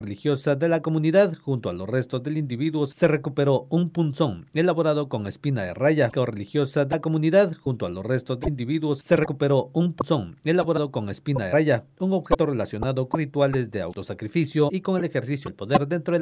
religiosa de la comunidad. Junto a los restos del individuo se recuperó un punzón elaborado con espina de raya. Religiosa de la comunidad. Junto a los restos del individuo se recuperó un punzón elaborado con espina de raya, un objeto relacionado con rituales de autosacrificio y con el ejercicio del poder dentro del